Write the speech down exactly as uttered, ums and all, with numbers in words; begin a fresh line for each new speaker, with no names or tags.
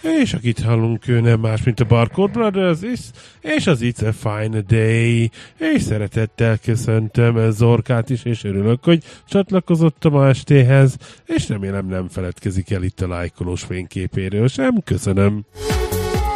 és akit hallunk, ő nem más, mint a Barcode Brothers, és, és az It's a Fine Day, és szeretettel köszöntöm Zorkát is, és örülök, hogy csatlakozott a ma estéhez, és remélem nem feledkezik el itt a lájkolós fényképéről sem. Köszönöm!